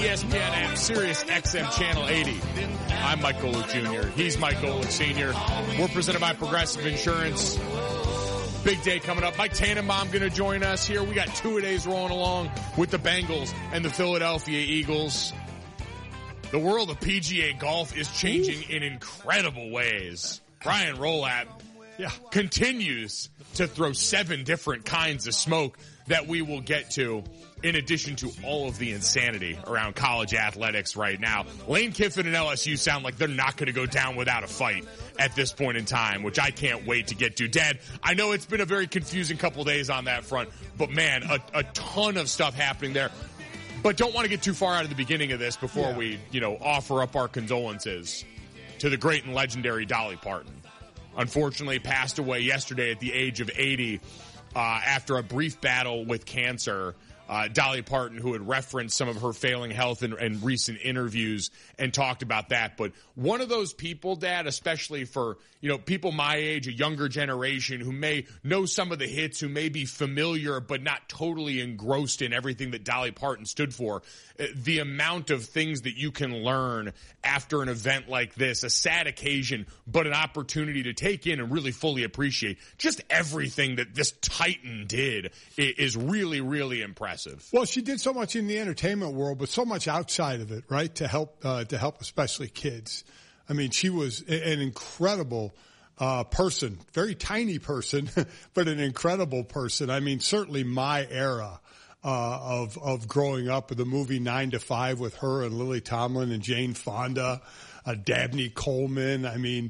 ESPN app, Sirius XM Channel 80. I'm Mike Golick Jr. He's Mike Golick Sr. We're presented by Progressive Insurance. Big day coming up. Mike Tannenbaum going to join us here. We got two-a-days rolling along with the Bengals and the Philadelphia Eagles. The world of PGA golf is changing in incredible ways. Brian Rolapp continues to throw 7 different kinds of smoke that we will get to, in addition to all of the insanity around college athletics right now. Lane Kiffin and LSU sound like they're not going to go down without a fight at this point in time, which I can't wait to get to. Dad, I know it's been a very confusing couple days on that front, but man, a ton of stuff happening there. But don't want to get too far out of the beginning of this before we, offer up our condolences to the great and legendary Dolly Parton. Unfortunately, passed away yesterday at the age of 80 after a brief battle with cancer. Dolly Parton, who had referenced some of her failing health in recent interviews and talked about that. But one of those people, Dad, especially for, people my age, a younger generation who may know some of the hits, who may be familiar but not totally engrossed in everything that Dolly Parton stood for, the amount of things that you can learn after an event like this, a sad occasion, but an opportunity to take in and really fully appreciate just everything that this Titan did is really, really impressive. Well, she did so much in the entertainment world, but so much outside of it, right? To help especially kids. I mean, she was an incredible person, very tiny person, but an incredible person. I mean, certainly my era of growing up with the movie 9 to 5 with her and Lily Tomlin and Jane Fonda, Dabney Coleman. I mean,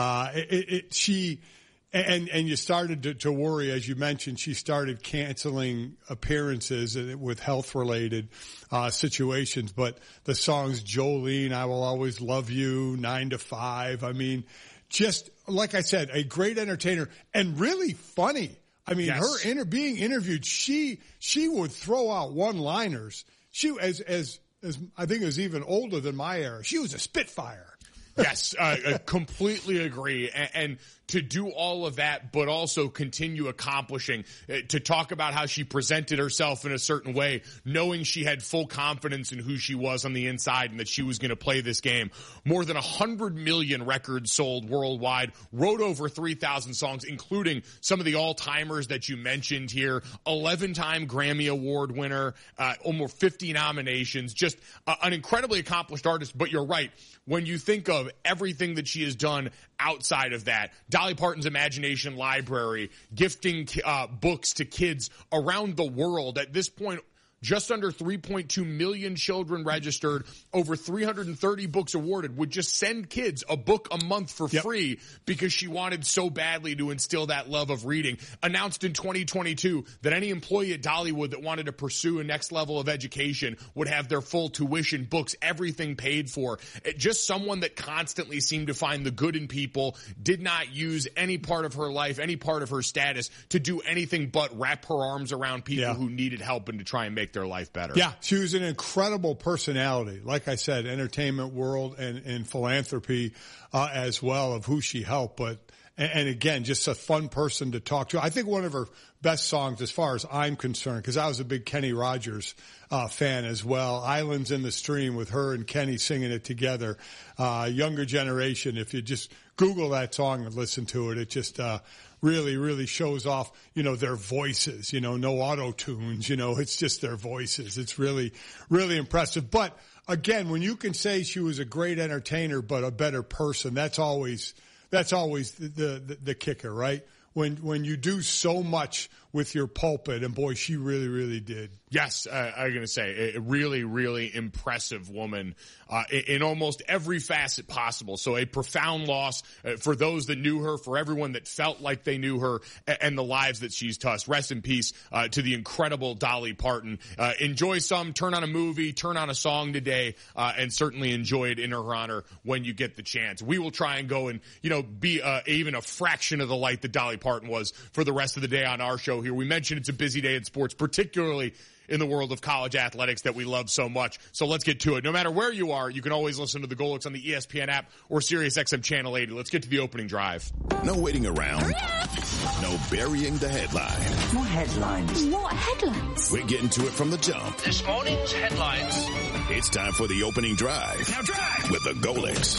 And you started to worry, as you mentioned, she started canceling appearances with health-related situations. But the songs Jolene, I Will Always Love You, 9 to 5, I mean, just, like I said, a great entertainer and really funny. I mean, her being interviewed, she would throw out one-liners. She, as I think it was even older than my era, she was a spitfire. Yes, I completely agree. And to do all of that, but also continue accomplishing, to talk about how she presented herself in a certain way, knowing she had full confidence in who she was on the inside and that she was going to play this game. More than 100 million records sold worldwide, wrote over 3,000 songs, including some of the all-timers that you mentioned here, 11-time Grammy Award winner, almost 50 nominations, just an incredibly accomplished artist. But you're right. When you think of everything that she has done outside of that, Dolly Parton's Imagination Library, gifting books to kids around the world. At this point, just under 3.2 million children registered, over 330 books awarded, would just send kids a book a month for free because she wanted so badly to instill that love of reading. Announced in 2022 that any employee at Dollywood that wanted to pursue a next level of education would have their full tuition, books, everything paid for. Just someone that constantly seemed to find the good in people, did not use any part of her life, any part of her status to do anything but wrap her arms around people who needed help and to try and make their life better. Yeah, she was an incredible personality. Like I said, entertainment world and philanthropy as well of who she helped. But and again, just a fun person to talk to. I think one of her best songs, as far as I'm concerned, because I was a big Kenny Rogers fan as well. Islands in the Stream with her and Kenny singing it together. Younger generation, if you just Google that song and listen to it, it just really, really shows off, their voices, no auto-tunes, it's just their voices. It's really, really impressive. But again, when you can say she was a great entertainer but a better person, that's always the kicker, right? When you do so much with your pulpit, and boy, she really, really did. Yes, I'm going to say a really, really impressive woman in almost every facet possible. So a profound loss for those that knew her, for everyone that felt like they knew her, and the lives that she's touched. Rest in peace to the incredible Dolly Parton. Enjoy turn on a movie, turn on a song today, and certainly enjoy it in her honor when you get the chance. We will try and go and, be even a fraction of the light that Dolly Parton was for the rest of the day on our show here. We mentioned it's a busy day in sports, particularly in the world of college athletics that we love so much. So let's get to it. No matter where you are, you can always listen to the Golics on the ESPN app or Sirius XM Channel 80. Let's get to the opening drive. No waiting around. No burying the headline. More headlines. What headlines? We're getting to it from the jump. This morning's headlines. It's time for the opening drive. Now drive with the Golics.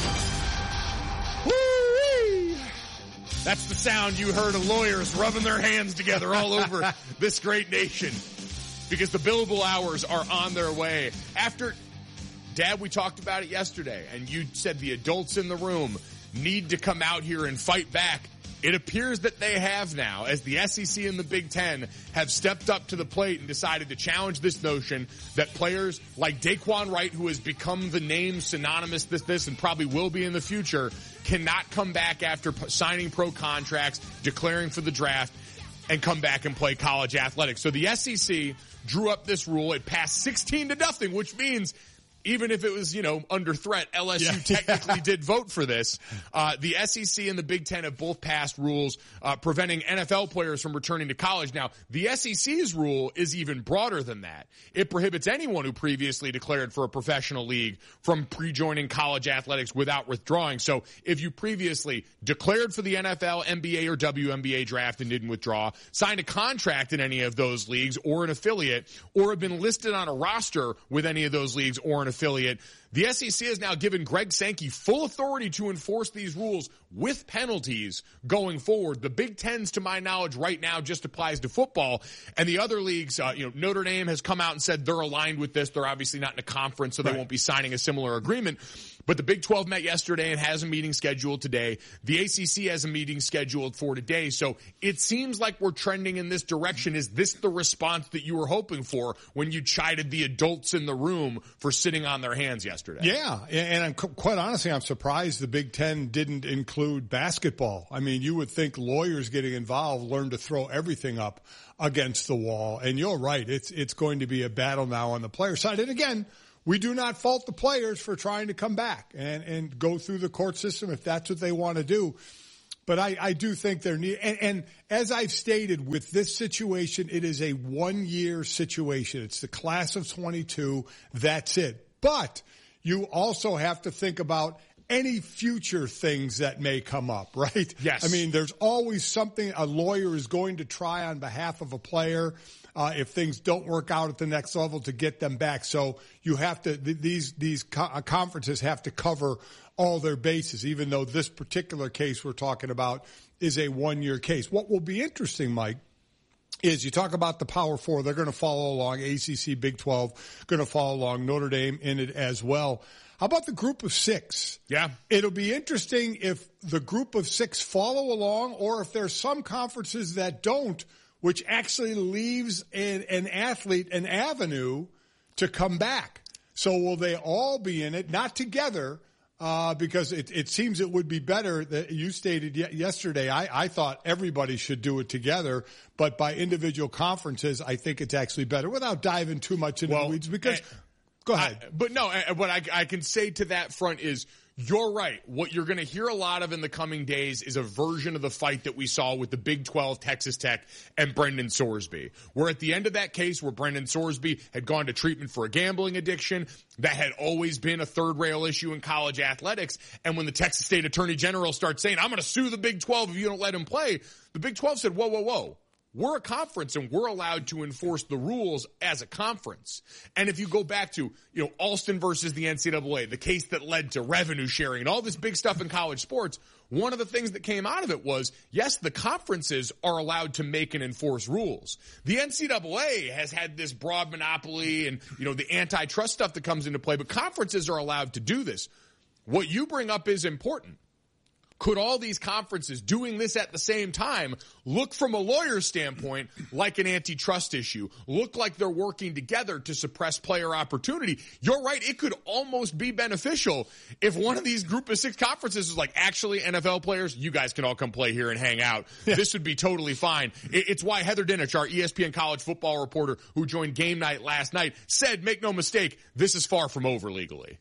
Woo-wee! That's the sound you heard of lawyers rubbing their hands together all over this great nation, because the billable hours are on their way. After, Dad, we talked about it yesterday, and you said the adults in the room need to come out here and fight back. It appears that they have now, as the SEC and the Big Ten have stepped up to the plate and decided to challenge this notion that players like Daquan Wright, who has become the name synonymous with this and probably will be in the future, cannot come back after signing pro contracts, declaring for the draft, and come back and play college athletics. So the SEC drew up this rule. It passed 16-0, which means even if it was, under threat, LSU technically did vote for this. The SEC and the Big Ten have both passed rules preventing NFL players from returning to college. Now, the SEC's rule is even broader than that. It prohibits anyone who previously declared for a professional league from pre-joining college athletics without withdrawing. So if you previously declared for the NFL, NBA, or WNBA draft and didn't withdraw, signed a contract in any of those leagues or an affiliate, or have been listed on a roster with any of those leagues or an affiliate, the SEC has now given Greg Sankey full authority to enforce these rules with penalties going forward. The Big Ten's, to my knowledge, right now just applies to football. And the other leagues, Notre Dame has come out and said they're aligned with this. They're obviously not in a conference, so they won't be signing a similar agreement. But the Big 12 met yesterday and has a meeting scheduled today. The ACC has a meeting scheduled for today. So it seems like we're trending in this direction. Is this the response that you were hoping for when you chided the adults in the room for sitting on their hands yesterday? Yeah, and I'm quite honestly, I'm surprised the Big Ten didn't include basketball. I mean, you would think lawyers getting involved learn to throw everything up against the wall. And you're right, it's going to be a battle now on the player side. And again, we do not fault the players for trying to come back and go through the court system if that's what they want to do. But I do think there need, and as I've stated with this situation, it is a 1-year situation. It's the class of 22. That's it. But you also have to think about any future things that may come up, right? Yes. I mean, there's always something a lawyer is going to try on behalf of a player if things don't work out at the next level to get them back. So you have to, these conferences have to cover all their bases, even though this particular case we're talking about is a 1-year case. What will be interesting, Mike, is you talk about the Power Four. They're going to follow along. ACC, Big 12, going to follow along. Notre Dame in it as well. How about the group of 6? Yeah. It'll be interesting if the group of 6 follow along or if there's some conferences that don't, which actually leaves an athlete an avenue to come back. So will they all be in it? Not together, because it seems it would be better that you stated yesterday. I thought everybody should do it together, but by individual conferences, I think it's actually better without diving too much into the weeds because go ahead. What I can say to that front is you're right. What you're going to hear a lot of in the coming days is a version of the fight that we saw with the Big 12, Texas Tech, and Brendan Sorsby. Where at the end of that case, where Brendan Sorsby had gone to treatment for a gambling addiction, that had always been a third-rail issue in college athletics, and when the Texas State Attorney General starts saying, I'm going to sue the Big 12 if you don't let him play, the Big 12 said, whoa. We're a conference and we're allowed to enforce the rules as a conference. And if you go back to, Alston versus the NCAA, the case that led to revenue sharing and all this big stuff in college sports, one of the things that came out of it was, yes, the conferences are allowed to make and enforce rules. The NCAA has had this broad monopoly and, the antitrust stuff that comes into play, but conferences are allowed to do this. What you bring up is important. Could all these conferences doing this at the same time look from a lawyer's standpoint like an antitrust issue, look like they're working together to suppress player opportunity? You're right. It could almost be beneficial if one of these group of 6 conferences is like, actually, NFL players, you guys can all come play here and hang out. Yeah. This would be totally fine. It's why Heather Dinich, our ESPN college football reporter who joined Game Night last night, said, make no mistake, this is far from over legally.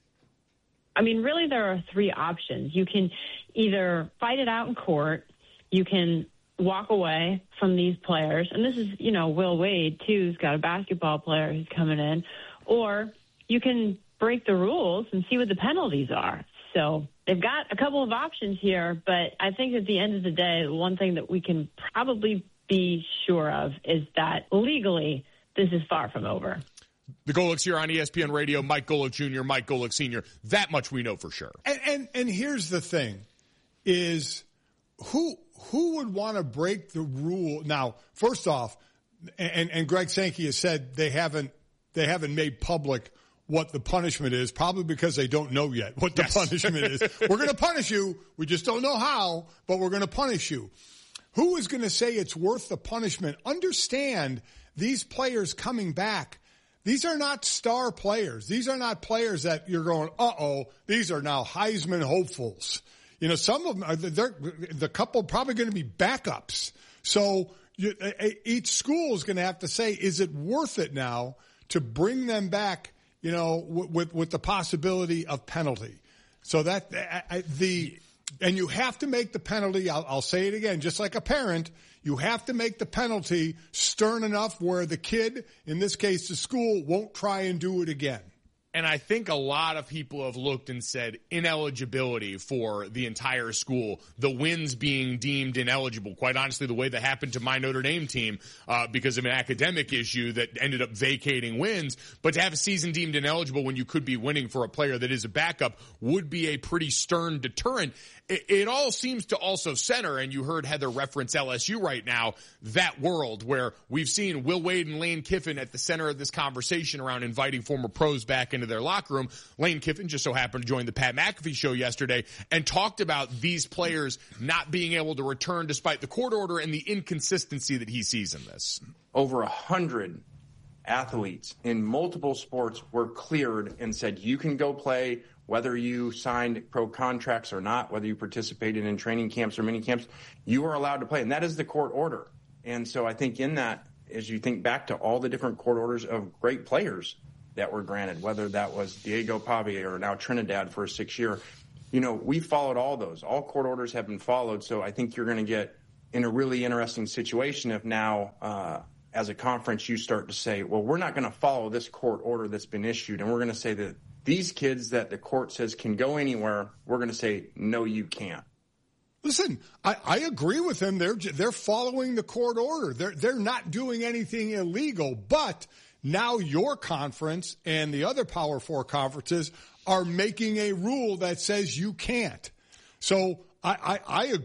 I mean, really, there are 3 options. You can either fight it out in court, you can walk away from these players, and this is, Will Wade, too, who's got a basketball player who's coming in, or you can break the rules and see what the penalties are. So they've got a couple of options here, but I think at the end of the day, one thing that we can probably be sure of is that legally this is far from over. The Golics here on ESPN Radio, Mike Golic Jr., Mike Golic Sr. That much we know for sure. And here's the thing, is who would want to break the rule? Now, first off, and Greg Sankey has said they haven't made public what the punishment is, probably because they don't know yet what the punishment is. We're going to punish you. We just don't know how, but we're going to punish you. Who is going to say it's worth the punishment? Understand, these players coming back, these are not star players. These are not players that you're going, these are now Heisman hopefuls. Some of them, the couple probably going to be backups. So each school is going to have to say, is it worth it now to bring them back, with the possibility of penalty? So and you have to make the penalty, I'll say it again, just like a parent, you have to make the penalty stern enough where the kid, in this case the school, won't try and do it again. And I think a lot of people have looked and said ineligibility for the entire school, the wins being deemed ineligible. Quite honestly, the way that happened to my Notre Dame team because of an academic issue that ended up vacating wins. But to have a season deemed ineligible when you could be winning for a player that is a backup would be a pretty stern deterrent. It all seems to also center, and you heard Heather reference LSU right now, that world where we've seen Will Wade and Lane Kiffin at the center of this conversation around inviting former pros back into their locker room. Lane Kiffin just so happened to join the Pat McAfee show yesterday and talked about these players not being able to return despite the court order and the inconsistency that he sees in this. Over 100 athletes in multiple sports were cleared and said, you can go play whether you signed pro contracts or not, whether you participated in training camps or mini camps, you are allowed to play. And that is the court order. And so I think in that, as you think back to all the different court orders of great players that were granted, whether that was Diego Pavia or now Trinidad for a 6-year, we followed all those. All court orders have been followed. So I think you're going to get in a really interesting situation if now, as a conference, you start to say, well, we're not going to follow this court order that's been issued. And we're going to say that these kids that the court says can go anywhere, we're going to say, no, you can't. Listen, I agree with him. They're following the court order. They're not doing anything illegal, but now your conference and the other Power 4 conferences are making a rule that says you can't. So I